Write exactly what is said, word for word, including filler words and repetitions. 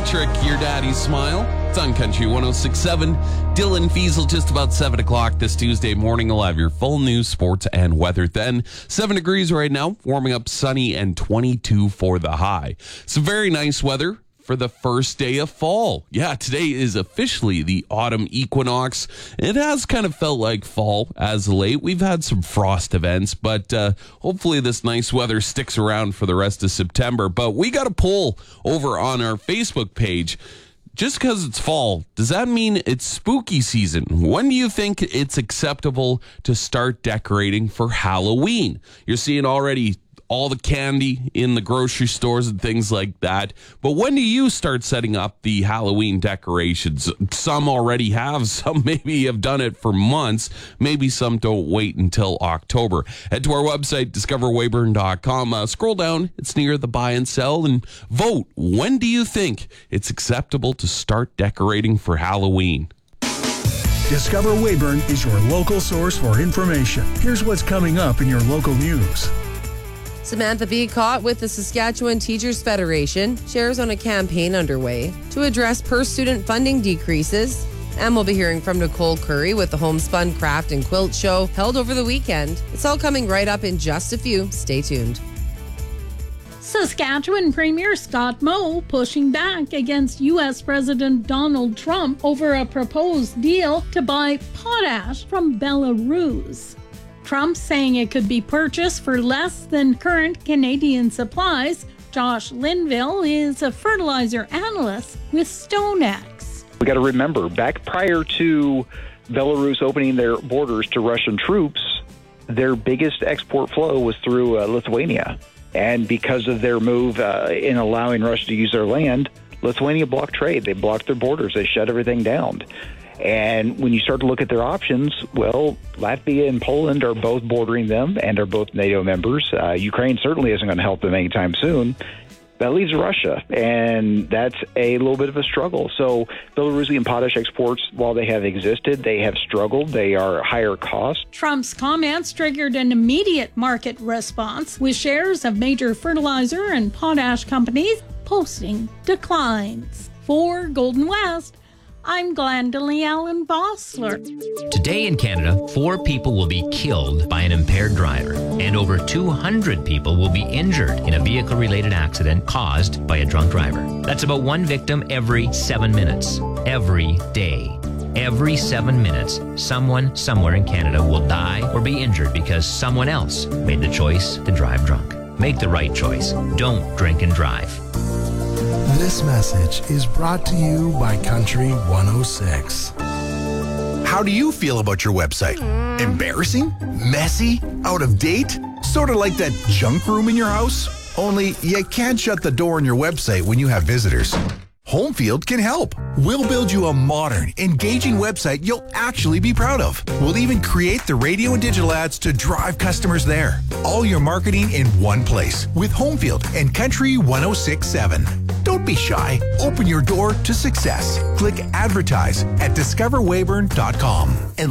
Electric, Your Daddy's Smile. It's on Country one oh six point seven. Dylan Fiesel, just about seven o'clock this Tuesday morning. I'll have your full news, sports, and weather then. seven degrees right now, warming up sunny and twenty-two for the high. Some very nice weather for the first day of fall. Yeah, today is officially the autumn equinox. It has kind of felt like fall as of late. We've had some frost events, but uh, hopefully this nice weather sticks around for the rest of September. But we got a poll over on our Facebook page. Just because it's fall, does that mean it's spooky season? When do you think it's acceptable to start decorating for Halloween? You're seeing already all the candy in the grocery stores and things like that. But when do you start setting up the Halloween decorations? Some already have. Some maybe have done it for months. Maybe some don't wait until October. Head to our website, discover weyburn dot com. Uh, scroll down. It's near the buy and sell. And vote. When do you think it's acceptable to start decorating for Halloween? Discover Weyburn is your local source for information. Here's what's coming up in your local news. Samantha Beacott with the Saskatchewan Teachers Federation shares on a campaign underway to address per-student funding decreases. And we'll be hearing from Nicole Curry with the Homespun Craft and Quilt Show held over the weekend. It's all coming right up in just a few. Stay tuned. Saskatchewan Premier Scott Moe pushing back against U S President Donald Trump over a proposed deal to buy potash from Belarus. Trump saying it could be purchased for less than current Canadian supplies. Josh Linville is a fertilizer analyst with StoneX. We got to remember, back prior to Belarus opening their borders to Russian troops, their biggest export flow was through uh, Lithuania. And because of their move uh, in allowing Russia to use their land, Lithuania blocked trade. They blocked their borders. They shut everything down. And when you start to look at their options, well, Latvia and Poland are both bordering them and are both NATO members. Uh, Ukraine certainly isn't going to help them anytime soon. That leaves Russia, and that's a little bit of a struggle. So Belarusian potash exports, while they have existed, they have struggled. They are higher cost. Trump's comments triggered an immediate market response, with shares of major fertilizer and potash companies posting declines. For Golden West, I'm Glendalee Allen Bossler. Today in Canada, four people will be killed by an impaired driver, and over two hundred people will be injured in a vehicle-related accident caused by a drunk driver. That's about one victim every seven minutes. Every day. Every seven minutes, someone somewhere in Canada will die or be injured because someone else made the choice to drive drunk. Make the right choice. Don't drink and drive. This message is brought to you by Country one oh six. How do you feel about your website? Embarrassing? Messy? Out of date? Sort of like that junk room in your house? Only you can't shut the door on your website when you have visitors. Homefield can help. We'll build you a modern, engaging website you'll actually be proud of. We'll even create the radio and digital ads to drive customers there. All your marketing in one place with Homefield and Country one oh six point seven. Don't be shy. Open your door to success. Click advertise at discover weyburn dot com. And